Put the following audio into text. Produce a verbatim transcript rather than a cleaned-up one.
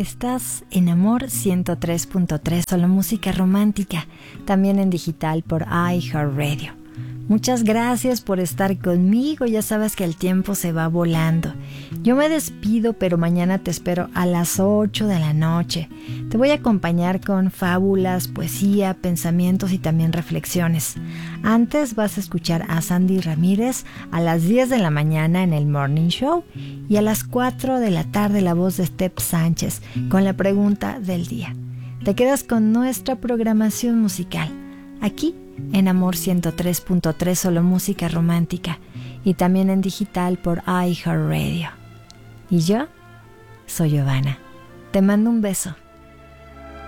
Estás en Amor ciento tres punto tres, solo música romántica, también en digital por iHeartRadio. Muchas gracias por estar conmigo, ya sabes que el tiempo se va volando. Yo me despido, pero mañana te espero a las ocho de la noche. Te voy a acompañar con fábulas, poesía, pensamientos y también reflexiones. Antes vas a escuchar a Sandy Ramírez a las diez de la mañana en el Morning Show y a las cuatro de la tarde la voz de Steph Sánchez con la pregunta del día. Te quedas con nuestra programación musical, aquí en Amor ciento tres punto tres, solo música romántica, y también en digital por iHeartRadio. Y yo soy Giovanna. Te mando un beso.